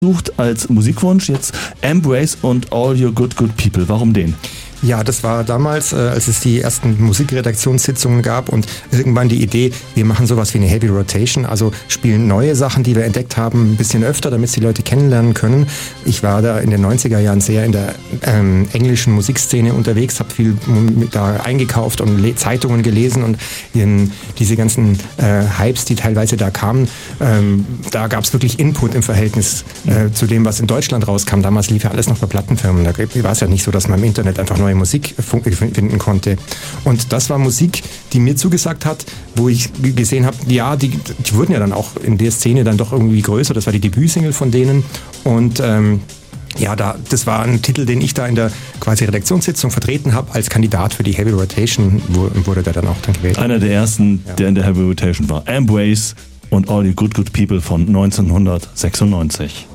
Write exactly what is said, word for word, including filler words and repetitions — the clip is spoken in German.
Sucht als Musikwunsch jetzt Embrace und All Your Good Good People. Warum den? Ja, das war damals, äh, als es die ersten Musikredaktionssitzungen gab und irgendwann die Idee, wir machen sowas wie eine Heavy Rotation, also spielen neue Sachen, die wir entdeckt haben, ein bisschen öfter, damit es die Leute kennenlernen können. Ich war da in den neunziger Jahren sehr in der ähm, englischen Musikszene unterwegs, habe viel da eingekauft und Le- Zeitungen gelesen und in diese ganzen äh, Hypes, die teilweise da kamen, ähm, da gab es wirklich Input im Verhältnis äh, zu dem, was in Deutschland rauskam. Damals lief ja alles noch bei Plattenfirmen, da war es ja nicht so, dass man im Internet einfach neue Musik finden konnte. Und das war Musik, die mir zugesagt hat, wo ich gesehen habe, ja, die, die wurden ja dann auch in der Szene dann doch irgendwie größer. Das war die Debütsingle von denen. Und ähm, ja, da, das war ein Titel, den ich da in der quasi Redaktionssitzung vertreten habe als Kandidat für die Heavy Rotation, wurde der dann auch dann gewählt. Einer der ersten, ja, der in der Heavy Rotation war. Embrace und All You Good Good People von neunzehnhundertsechsundneunzig.